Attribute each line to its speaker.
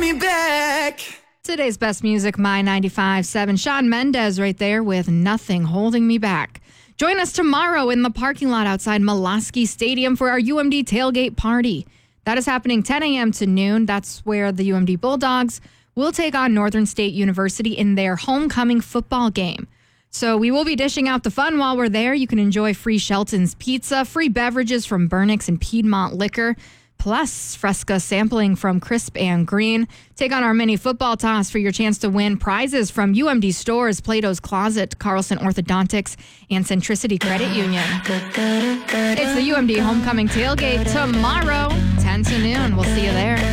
Speaker 1: me back.
Speaker 2: Today's best music, My 95.7. Shawn Mendes right there with Nothing Holding Me Back. Join us tomorrow in the parking lot outside Mulaski Stadium for our UMD tailgate party. That is happening 10 a.m. to noon. That's where the UMD Bulldogs will take on Northern State University in their homecoming football game. So we will be dishing out the fun while we're there. You can enjoy free Shelton's Pizza, free beverages from Burnix and Piedmont Liquor, plus Fresca sampling from Crisp and Green. Take on our mini football toss for your chance to win prizes from UMD Stores, Plato's Closet, Carlson Orthodontics, and Centricity Credit Union. It's the UMD Homecoming Tailgate tomorrow, 10 to noon. We'll see you there.